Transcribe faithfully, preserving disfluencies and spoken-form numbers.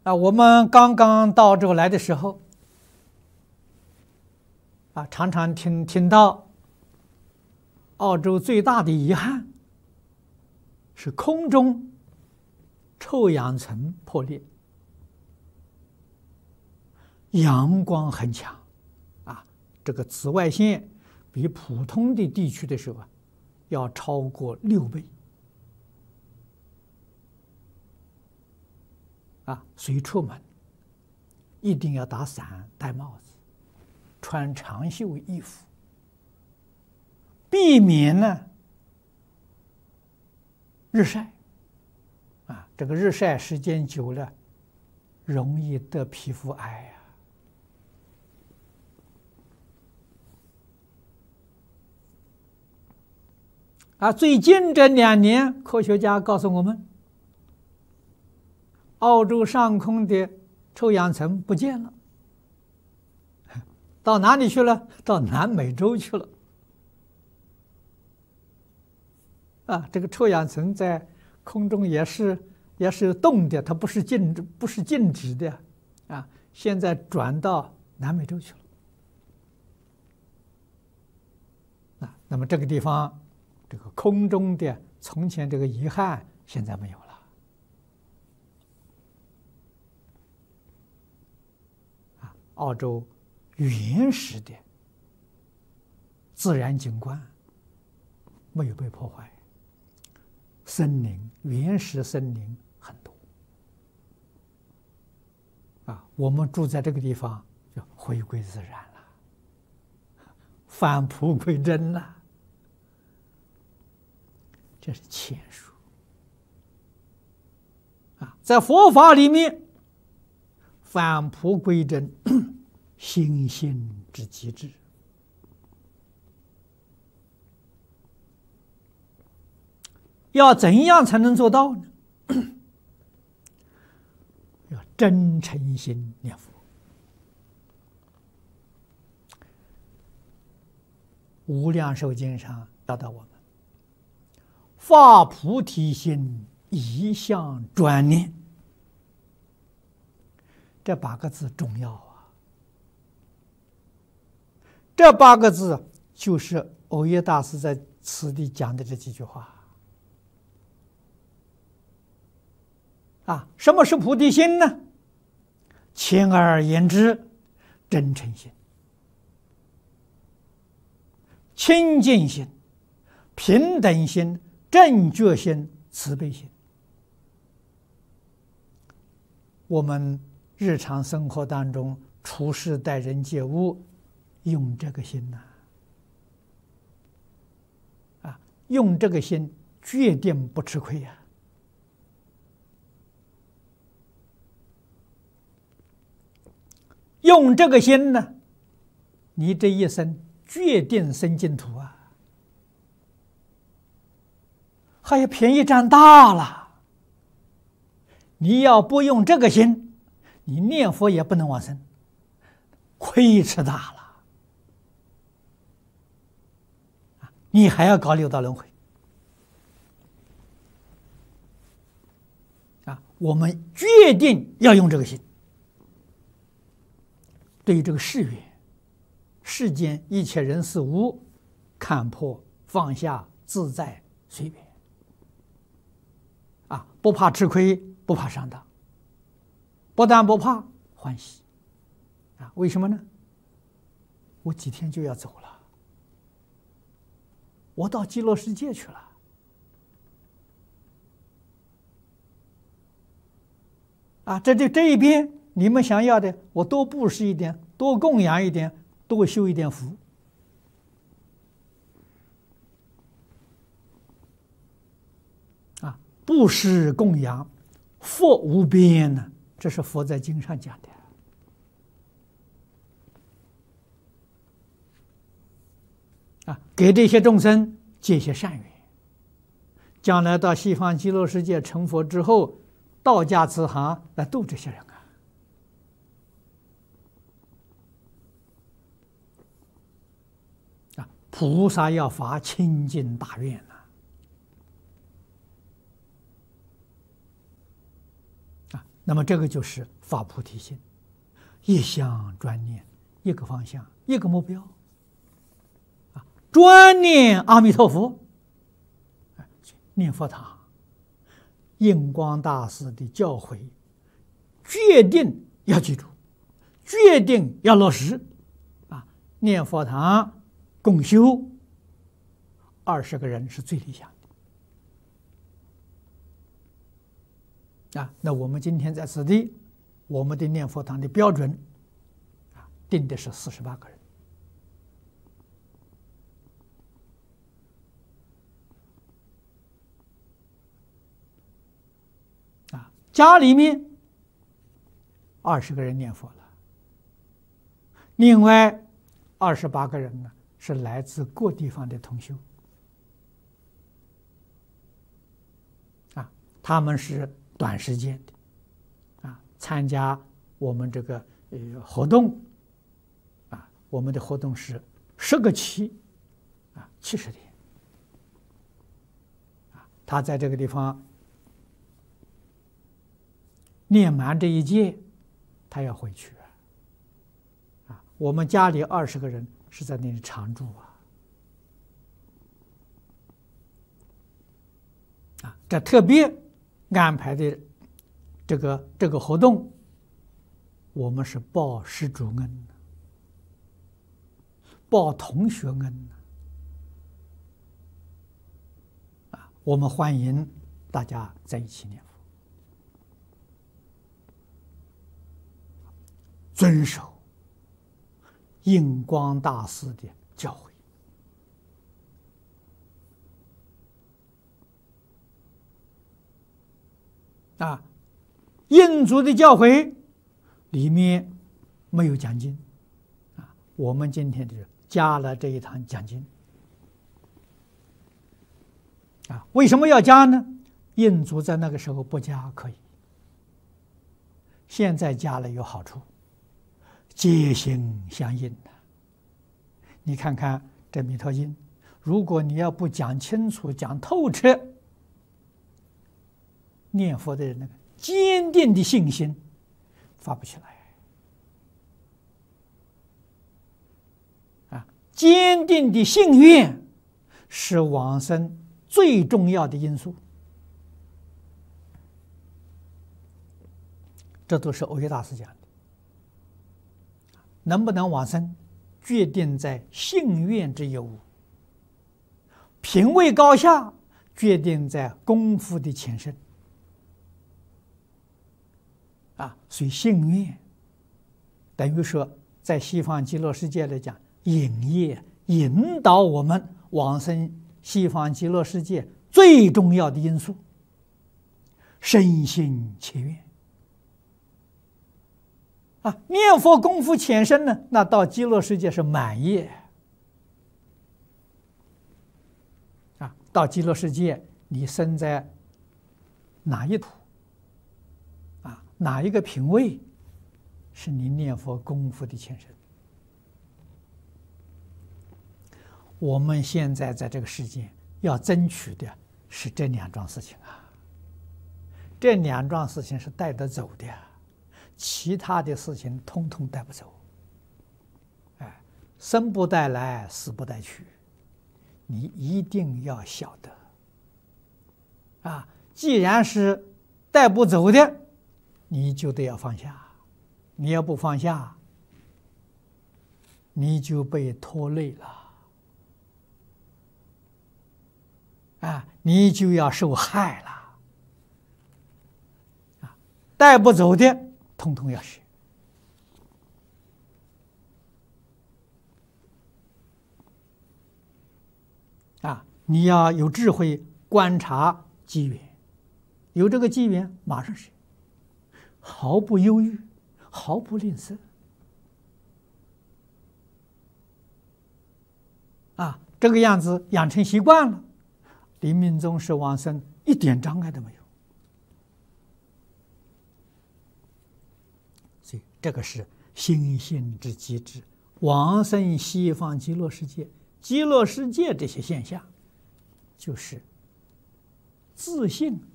啊，我们刚刚到澳洲来的时候，啊，常常听听到澳洲最大的遗憾是空中臭氧层破裂，阳光很强，啊，这个紫外线比普通的地区的时候啊，要超过六倍。啊，所以出门一定要打伞、戴帽子、穿长袖衣服，避免呢日晒。啊，这个日晒时间久了，容易得皮肤癌呀。啊，最近这两年，科学家告诉我们，澳洲上空的臭氧层不见了，到哪里去了？到南美洲去了。啊，这个臭氧层在空中也是也是动的，它不是静不是静止的啊。现在转到南美洲去了。啊，那么这个地方，这个空中的从前这个遗憾，现在没有了。澳洲原始的自然景观没有被破坏，森林原始森林很多啊，我们住在这个地方就回归自然了，返璞归真了，这是前述啊，在佛法里面。返璞归真，心性之极致。要怎样才能做到呢？要真诚心念佛。无量寿经上教导我们：发菩提心，一向专念。这八个字重要啊！这八个字就是藕益大师在此地讲的这几句话啊。什么是菩提心呢？简而言之，真诚心、清净心、平等心、正觉心、慈悲心。我们日常生活当中处事待人接物，用这个心呐、啊，啊，用这个心决定不吃亏呀、啊。用这个心呢，你这一生决定生净土啊，还有便宜占大了。你要不用这个心，你念佛也不能往生，亏吃大了，你还要搞六道轮回啊！我们决定要用这个心，对于这个世缘、世间一切人事物，看破、放下、自在、随缘啊！不怕吃亏，不怕上当。不但不怕，欢喜啊！为什么呢？我几天就要走了，我到极乐世界去了啊！这这这一边，你们想要的，我多布施一点，多供养一点，多修一点福啊！布施供养，福无边呢。这是佛在经上讲的啊，给这些众生结些善缘，将来到西方极乐世界成佛之后，道家慈航来度这些人啊。啊，菩萨要发清净大愿呐、啊。 那么这个就是发菩提心，一向专念，一个方向，一个目标。啊，专念阿弥陀佛，念佛堂，印光大师的教诲，决定要记住，决定要落实。啊，念佛堂共修二十个人是最理想的。啊，那我们今天在此地，我们的念佛堂的标准，啊，定的是四十八个人。啊，家里面二十个人念佛了，另外二十八个人呢是来自各地方的同修。啊，他们是短时间的，啊，参加我们这个呃活动，啊，我们的活动是十个期，啊，七十天，啊，他在这个地方念满这一届，他要回去，啊，我们家里二十个人是在那里常住啊，啊，这特别安排的这个这个活动，我们是报施主恩，报同学恩，啊，我们欢迎大家在一起念佛，遵守印光大师的教诲。啊，印祖的教诲里面没有讲经，啊，我们今天就是加了这一堂讲经。啊，为什么要加呢？印祖在那个时候不加可以，现在加了有好处，皆心相应的。你看看这《弥陀经》，如果你要不讲清楚、讲透彻，念佛的人那个坚定的信心发不起来啊！坚定的信愿是往生最重要的因素。这都是耦约大师讲的。能不能往生，决定在信愿之有无；品位高下，决定在功夫的浅深。啊，所以信愿等于说，在西方极乐世界来讲，引业引导我们往生西方极乐世界最重要的因素，深信切愿。啊，念佛功夫浅深呢，那到极乐世界是满业。啊，到极乐世界，你生在哪一土？啊，哪一个品位，是你念佛功夫的浅深？我们现在在这个世界要争取的是这两桩事情啊，这两桩事情是带得走的。其他的事情通通带不走，哎，生不带来，死不带去，你一定要晓得。啊，既然是带不走的，你就得要放下。你要不放下，你就被拖累了，啊，你就要受害了。啊，带不走的，通通要学。啊，你要有智慧观察机缘，有这个机缘马上学，毫不犹豫，毫不吝啬。啊，这个样子养成习惯了，临命终时往生一点障碍都没有。所以这个是心性之机制，往生西方极乐世界，极乐世界这些现象，就是自信